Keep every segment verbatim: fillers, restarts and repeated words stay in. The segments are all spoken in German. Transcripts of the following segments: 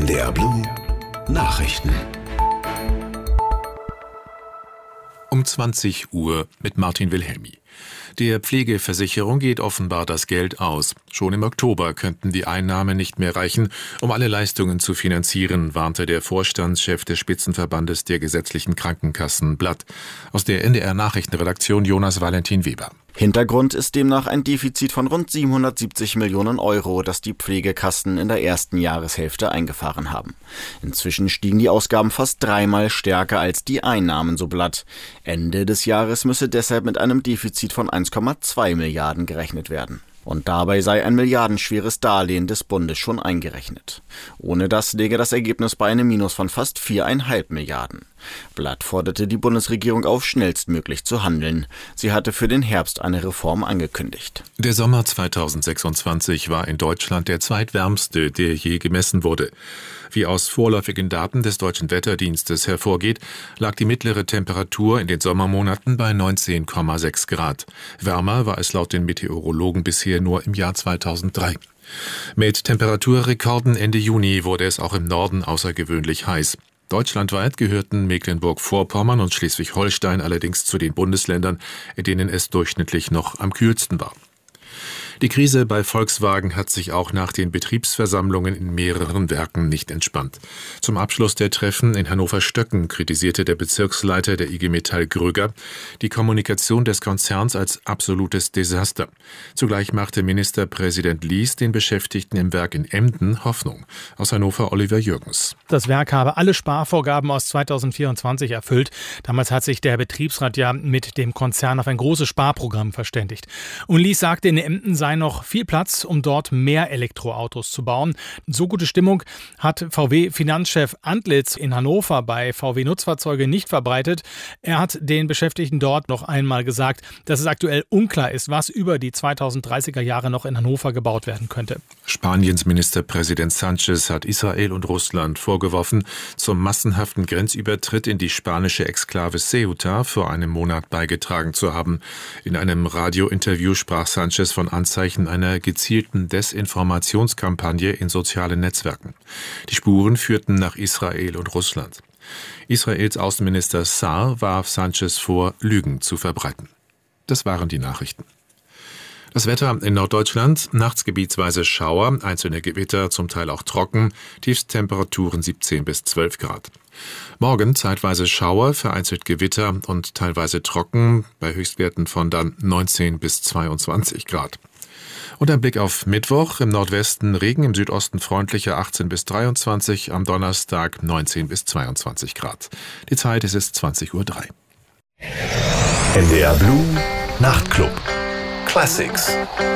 N D R Blue Nachrichten. Um zwanzig Uhr mit Martin Wilhelmi. Der Pflegeversicherung geht offenbar das Geld aus. Schon im Oktober könnten die Einnahmen nicht mehr reichen, um alle Leistungen zu finanzieren, warnte der Vorstandschef des Spitzenverbandes der gesetzlichen Krankenkassen Blatt. Aus der N D R-Nachrichtenredaktion Jonas Valentin Weber. Hintergrund ist demnach ein Defizit von rund siebenhundertsiebzig Millionen Euro, das die Pflegekassen in der ersten Jahreshälfte eingefahren haben. Inzwischen stiegen die Ausgaben fast dreimal stärker als die Einnahmen, so Blatt. Ende des Jahres müsse deshalb mit einem Defizit von eins Komma zwei Milliarden gerechnet werden. Und dabei sei ein milliardenschweres Darlehen des Bundes schon eingerechnet. Ohne das läge das Ergebnis bei einem Minus von fast viereinhalb Milliarden. Blatt forderte die Bundesregierung auf, schnellstmöglich zu handeln. Sie hatte für den Herbst eine Reform angekündigt. Der Sommer zweitausendsechsundzwanzig war in Deutschland der zweitwärmste, der je gemessen wurde. Wie aus vorläufigen Daten des Deutschen Wetterdienstes hervorgeht, lag die mittlere Temperatur in den Sommermonaten bei neunzehn Komma sechs Grad. Wärmer war es laut den Meteorologen bisher nur im Jahr zweitausenddrei. Mit Temperaturrekorden Ende Juni wurde es auch im Norden außergewöhnlich heiß. Deutschlandweit gehörten Mecklenburg-Vorpommern und Schleswig-Holstein allerdings zu den Bundesländern, in denen es durchschnittlich noch am kühlsten war. Die Krise bei Volkswagen hat sich auch nach den Betriebsversammlungen in mehreren Werken nicht entspannt. Zum Abschluss der Treffen in Hannover-Stöcken kritisierte der Bezirksleiter der I G Metall Gröger die Kommunikation des Konzerns als absolutes Desaster. Zugleich machte Ministerpräsident Lies den Beschäftigten im Werk in Emden Hoffnung. Aus Hannover Oliver Jürgens. Das Werk habe alle Sparvorgaben aus zweitausendvierundzwanzig erfüllt. Damals hat sich der Betriebsrat ja mit dem Konzern auf ein großes Sparprogramm verständigt. Und Lies sagte, in Emden sei noch viel Platz, um dort mehr Elektroautos zu bauen. So gute Stimmung hat V W-Finanzchef Antlitz in Hannover bei V W-Nutzfahrzeuge nicht verbreitet. Er hat den Beschäftigten dort noch einmal gesagt, dass es aktuell unklar ist, was über die zweitausenddreißiger Jahre noch in Hannover gebaut werden könnte. Spaniens Ministerpräsident Sánchez hat Israel und Russland vorgeworfen, zum massenhaften Grenzübertritt in die spanische Exklave Ceuta vor einem Monat beigetragen zu haben. In einem Radiointerview sprach Sánchez von Anzeichen einer gezielten Desinformationskampagne in sozialen Netzwerken. Die Spuren führten nach Israel und Russland. Israels Außenminister Saar warf Sánchez vor, Lügen zu verbreiten. Das waren die Nachrichten. Das Wetter in Norddeutschland, nachts gebietsweise Schauer, einzelne Gewitter, zum Teil auch trocken, Tiefsttemperaturen siebzehn bis zwölf Grad. Morgen zeitweise Schauer, vereinzelt Gewitter und teilweise trocken, bei Höchstwerten von dann neunzehn bis zweiundzwanzig Grad. Und ein Blick auf Mittwoch, im Nordwesten Regen, im Südosten freundlicher achtzehn bis dreiundzwanzig, am Donnerstag neunzehn bis zweiundzwanzig Grad. Die Zeit ist es zwanzig Uhr drei. N D R Blue Nachtclub Classics.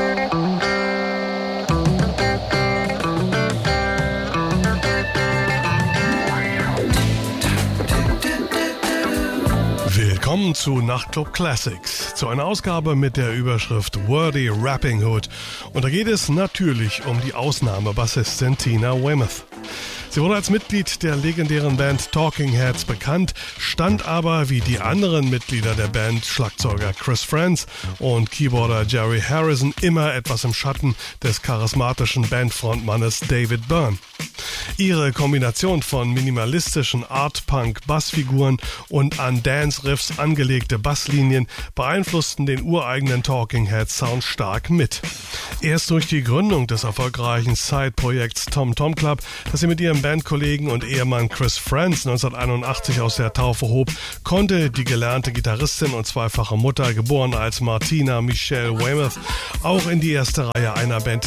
Willkommen zu Nachtclub Classics, zu einer Ausgabe mit der Überschrift Wordy Rapping Hood. Und da geht es natürlich um die Ausnahmebassistin Tina Weymouth. Sie wurde als Mitglied der legendären Band Talking Heads bekannt, stand aber wie die anderen Mitglieder der Band, Schlagzeuger Chris Frantz und Keyboarder Jerry Harrison, immer etwas im Schatten des charismatischen Bandfrontmannes David Byrne. Ihre Kombination von minimalistischen Art-Punk-Bassfiguren und an Dance-Riffs angelegte Basslinien beeinflussten den ureigenen Talking Heads Sound stark mit. Erst durch die Gründung des erfolgreichen Side-Projekts Tom Tom Club, das sie mit ihrem Bandkollegen und Ehemann Chris Frantz neunzehnhunderteinundachtzig aus der Taufe hob, konnte die gelernte Gitarristin und zweifache Mutter, geboren als Martina Michelle Weymouth, auch in die erste Reihe einer Band